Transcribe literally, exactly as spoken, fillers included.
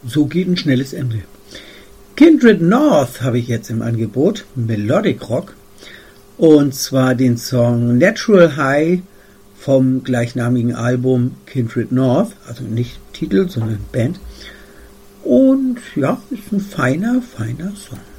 so geht ein schnelles Ende. Kindred North habe ich jetzt im Angebot, Melodic Rock, und zwar den Song Natural High vom gleichnamigen Album Kindred North, also nicht Titel, sondern Band. Und ja, ist ein feiner, feiner Song.